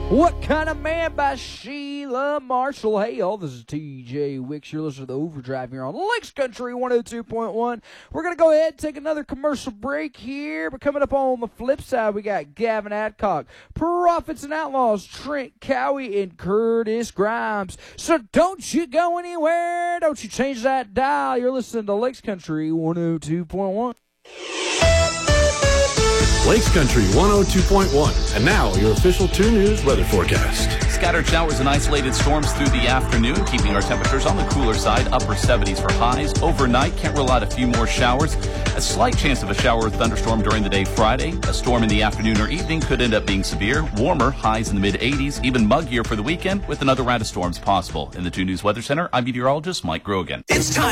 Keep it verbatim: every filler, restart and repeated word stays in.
What Kind of Man by Sheila Marshall. Hey, y'all, this is T J Wicks. You're listening to The Overdrive here on Lakes Country one oh two point one. We're going to go ahead and take another commercial break here. But coming up on the flip side, we got Gavin Adcock, Prophets and Outlaws, Trent Cowie, and Curtis Grimes. So don't you go anywhere. Don't you change that dial. You're listening to Lakes Country one oh two point one. Lakes Country one oh two point one. And now, your official two News weather forecast. Scattered showers and isolated storms through the afternoon, keeping our temperatures on the cooler side, upper seventies for highs. Overnight, can't rule out a few more showers. A slight chance of a shower or thunderstorm during the day Friday. A storm in the afternoon or evening could end up being severe. Warmer, highs in the mid-eighties, even muggier for the weekend, with another round of storms possible. In the two News Weather Center, I'm meteorologist Mike Grogan. It's time.